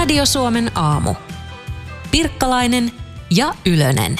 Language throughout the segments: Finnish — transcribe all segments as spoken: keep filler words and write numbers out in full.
Radio Suomen aamu. Pirkkalainen ja Ylönen.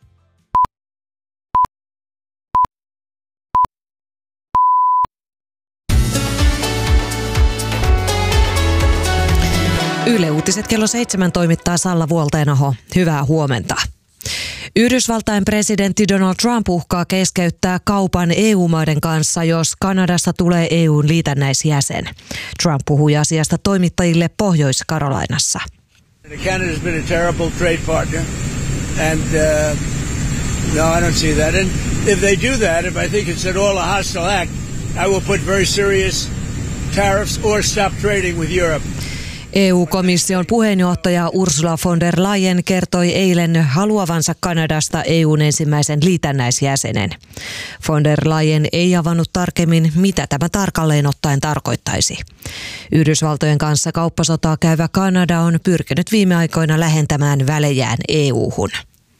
Yle Uutiset kello seitsemän toimittaa Salla Vuoltenaho. Hyvää huomenta. Yhdysvaltain presidentti Donald Trump uhkaa keskeyttää kaupan E U-maiden kanssa, jos Kanadasta tulee E U:n liitännäisjäsen. Trump puhui asiasta toimittajille Pohjois-Carolinassa. Canada has been a terrible trade partner, and uh, no, I don't see that. And if they do that, if I think it's at all a hostile act, I will put very serious tariffs or stop trading with Europe. E U-komission puheenjohtaja Ursula von der Leyen kertoi eilen haluavansa Kanadasta E U:n ensimmäisen liitännäisjäsenen. Von der Leyen ei avannut tarkemmin, mitä tämä tarkalleen ottaen tarkoittaisi. Yhdysvaltojen kanssa kauppasotaa käyvä Kanada on pyrkinyt viime aikoina lähentämään välejään E U:hun.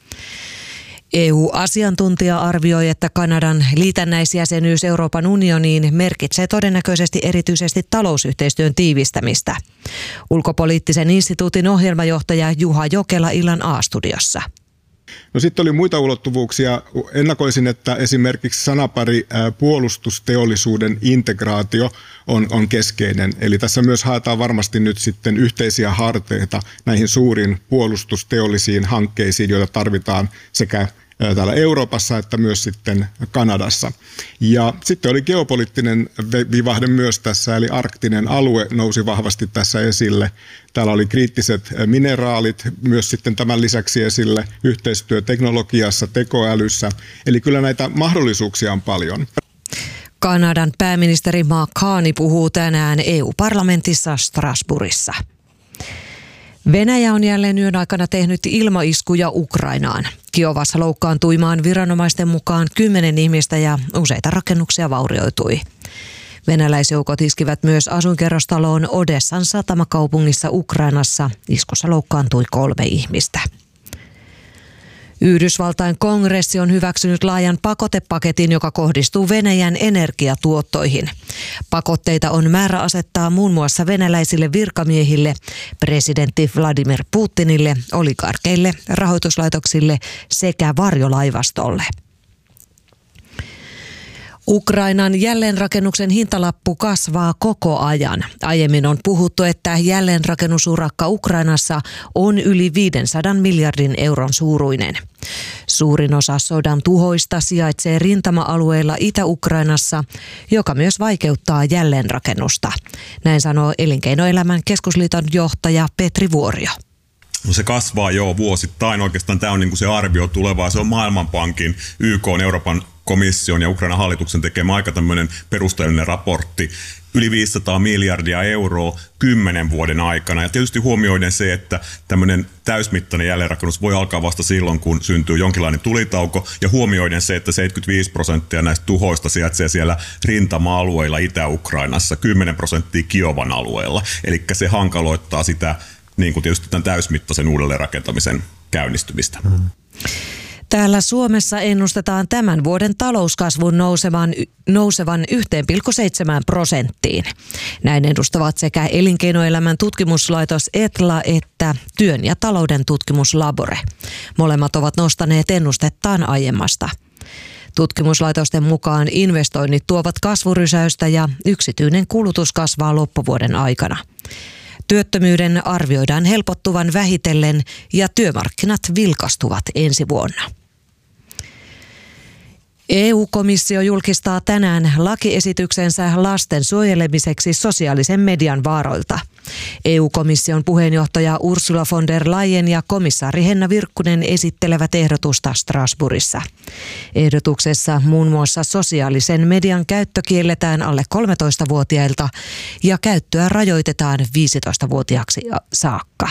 E U-asiantuntija arvioi, että Kanadan liitännäisjäsenyys Euroopan unioniin merkitsee todennäköisesti erityisesti talousyhteistyön tiivistämistä. Ulkopoliittisen instituutin ohjelmajohtaja Juha Jokela illan A-studiossa. No sitten oli muita ulottuvuuksia. Ennakoisin, että esimerkiksi sanapari puolustusteollisuuden integraatio on, on keskeinen. Eli tässä myös haetaan varmasti nyt sitten yhteisiä harteita näihin suuriin puolustusteollisiin hankkeisiin, joita tarvitaan sekä täällä Euroopassa että myös sitten Kanadassa. Ja sitten oli geopoliittinen vivahde myös tässä, eli arktinen alue nousi vahvasti tässä esille. Täällä oli kriittiset mineraalit myös sitten tämän lisäksi esille, yhteistyö teknologiassa, tekoälyssä. Eli kyllä näitä mahdollisuuksia on paljon. Kanadan pääministeri Mark Carney puhuu tänään E U-parlamentissa Strasbourgissa. Venäjä on jälleen yön aikana tehnyt ilmaiskuja Ukrainaan. Kiovassa loukkaantui maan viranomaisten mukaan kymmenen ihmistä ja useita rakennuksia vaurioitui. Venäläisjoukot iskivät myös asuinkerrostaloon Odessan satamakaupungissa Ukrainassa. Iskussa loukkaantui kolme ihmistä. Yhdysvaltain kongressi on hyväksynyt laajan pakotepaketin, joka kohdistuu Venäjän energiatuottoihin. Pakotteita on määrä asettaa muun muassa venäläisille virkamiehille, presidentti Vladimir Putinille, oligarkeille, rahoituslaitoksille sekä varjolaivastolle. Ukrainan jälleenrakennuksen hintalappu kasvaa koko ajan. Aiemmin on puhuttu, että jälleenrakennusurakka Ukrainassa on yli viisisataa miljardin euron suuruinen. Suurin osa sodan tuhoista sijaitsee rintama-alueella Itä-Ukrainassa, joka myös vaikeuttaa jälleenrakennusta. Näin sanoo Elinkeinoelämän keskusliiton johtaja Petri Vuorio. No se kasvaa jo vuosittain. Oikeastaan tämä on niin kuin se arvio tulevaa. Se on Maailmanpankin, Y K:n, Euroopan komission ja Ukrainan hallituksen tekemä aika tämmöinen perusteellinen raportti. Yli viisisataa miljardia euroa kymmenen vuoden aikana. Ja tietysti huomioiden se, että tämmöinen täysmittainen jälleenrakennus voi alkaa vasta silloin, kun syntyy jonkinlainen tulitauko. Ja huomioiden se, että seitsemänkymmentäviisi prosenttia näistä tuhoista sijaitsee siellä rintama-alueilla Itä-Ukrainassa, kymmenen prosenttia Kiovan alueella. Eli se hankaloittaa sitä niin kuin tietysti tämän täysmittaisen uudelleenrakentamisen käynnistymistä. Mm. Täällä Suomessa ennustetaan tämän vuoden talouskasvun nousevan, nousevan yksi pilkku seitsemän prosenttiin. Näin ennustavat sekä Elinkeinoelämän tutkimuslaitos Etla että Työn ja talouden tutkimuslabore. Molemmat ovat nostaneet ennustettaan aiemmasta. Tutkimuslaitosten mukaan investoinnit tuovat kasvurysäystä ja yksityinen kulutus kasvaa loppuvuoden aikana. Työttömyyden arvioidaan helpottuvan vähitellen ja työmarkkinat vilkastuvat ensi vuonna. E U-komissio julkistaa tänään lakiesityksensä lasten suojelemiseksi sosiaalisen median vaaroilta. E U-komission puheenjohtaja Ursula von der Leyen ja komissaari Henna Virkkunen esittelevät ehdotusta Strasbourgissa. Ehdotuksessa muun muassa sosiaalisen median käyttö kielletään alle kolmetoistavuotiailta ja käyttöä rajoitetaan viisitoistavuotiaaksi saakka.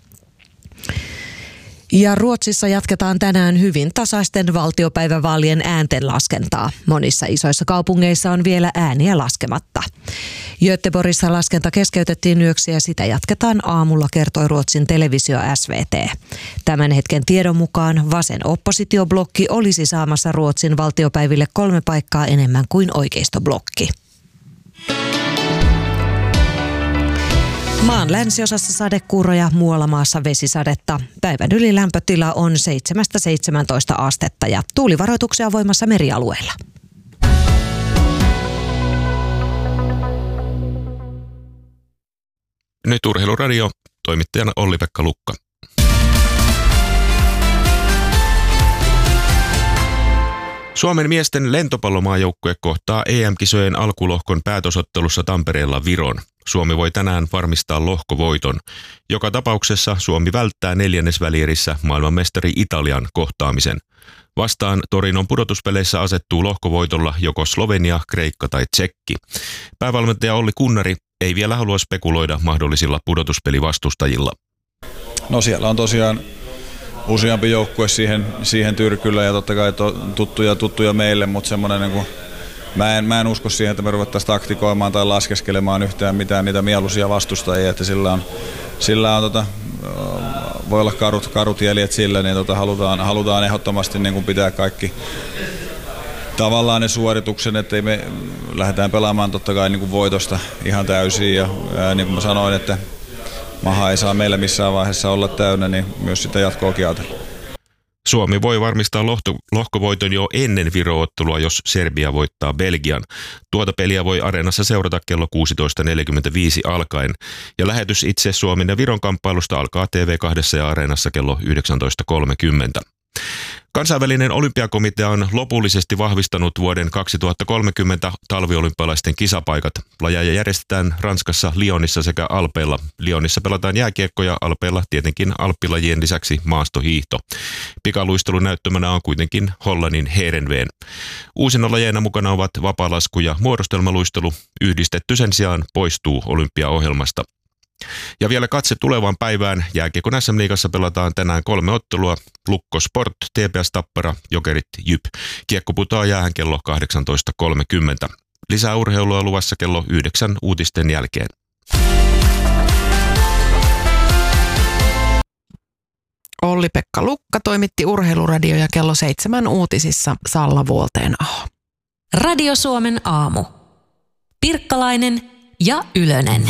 Ja Ruotsissa jatketaan tänään hyvin tasaisten valtiopäivävaalien ääntenlaskentaa. Monissa isoissa kaupungeissa on vielä ääniä laskematta. Göteborgissa laskenta keskeytettiin yöksi ja sitä jatketaan aamulla, kertoi Ruotsin televisio S V T. Tämän hetken tiedon mukaan vasen oppositioblokki olisi saamassa Ruotsin valtiopäiville kolme paikkaa enemmän kuin oikeistoblokki. Maan länsiosassa sadekuuroja, muualla maassa vesisadetta. Päivän ylilämpötila on seitsemästä seitsemääntoista astetta ja tuulivaroituksia voimassa merialueilla. Nyt Urheiluradio, toimittajana Olli-Pekka Lukka. Suomen miesten lentopallomaajoukkue kohtaa E M-kisojen alkulohkon päätösottelussa Tampereella Viron. Suomi voi tänään varmistaa lohkovoiton. Joka tapauksessa Suomi välttää neljännesvälierissä maailmanmestari Italian kohtaamisen. Vastaan Torinon pudotuspeleissä asettuu lohkovoitolla joko Slovenia, Kreikka tai Tsekki. Päävalmentaja Olli Kunnari ei vielä halua spekuloida mahdollisilla pudotuspelivastustajilla. No siellä on tosiaan useampi joukkue siihen, siihen tyrkyllä ja totta kai to, tuttuja, tuttuja meille, mutta semmoinen niin kuin, mä, en, mä en usko siihen, että me ruvettaisiin taktikoimaan tai laskeskelemaan yhtään mitään niitä mieluisia vastustajia, että sillä on, sillä on tota, voi olla karut, karut jäljet sillä, niin tota, halutaan, halutaan ehdottomasti niin kuin pitää kaikki tavallaan ne suorituksen, että me lähdetään pelaamaan totta kai niin kuin voitosta ihan täysin ja ää, niin kuin mä sanoin, että maha ei saa meillä missään vaiheessa olla täynnä, niin myös sitä jatkoakin ajatella. Suomi voi varmistaa lohto, lohkovoiton jo ennen Viro-ottelua, jos Serbia voittaa Belgian. Tuota peliä voi Areenassa seurata kello kuusitoista neljäkymmentäviisi alkaen. Ja lähetys itse Suomen ja Viron kamppailusta alkaa T V kaksi ja Areenassa kello yhdeksäntoista kolmekymmentä. Kansainvälinen olympiakomitea on lopullisesti vahvistanut vuoden kaksituhattakolmekymmentä talviolympialaisten kisapaikat. Lajeja järjestetään Ranskassa, Lyonissa sekä Alpeilla. Lyonissa pelataan jääkiekko ja Alpeilla tietenkin alppilajien lisäksi maastohiihto. Pikaluistelun näyttämänä on kuitenkin Hollannin Heerenveen. Uusina lajeina mukana ovat vapaalasku ja muodostelmaluistelu. Yhdistetty sen sijaan poistuu olympiaohjelmasta. Ja vielä katse tulevaan päivään. Jääkiekon S M-liigassa pelataan tänään kolme ottelua. Lukko Sport, T P S Tappara, Jokerit Jyp. Kiekko putoaa jäähän kello kahdeksantoista kolmekymmentä. Lisää urheilua luvassa kello yhdeksän uutisten jälkeen. Olli-Pekka Lukka toimitti Urheiluradio ja kello seitsemän uutisissa Salla Vuolteenaho. Radio Suomen aamu. Pirkkalainen ja Ylönen.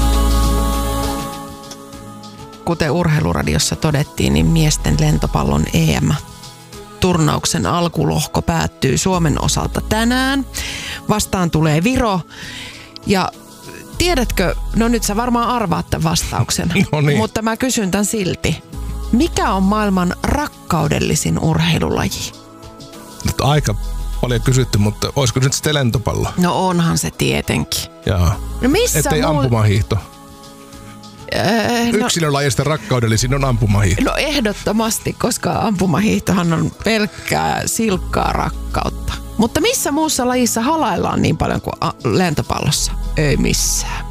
Kuten Urheiluradiossa todettiin, niin miesten lentopallon E M-turnauksen alkulohko päättyy Suomen osalta tänään. Vastaan tulee Viro. Ja tiedätkö, no nyt sä varmaan arvaat tämän vastauksen, no niin. Mutta mä kysyn tän silti. Mikä on maailman rakkaudellisin urheilulaji? Nyt aika paljon kysytty, mutta olisiko nyt sitten lentopallo? No onhan se tietenkin. Jaa. No missä Ettei muu... ampumahiihto. Äh, no, Yksilölajista rakkaudellisin on ampumahiihto. No ehdottomasti, koska ampumahiihtohan on pelkkää silkkaa rakkautta. Mutta missä muussa lajissa halaillaan niin paljon kuin a- lentopallossa? Ei missään.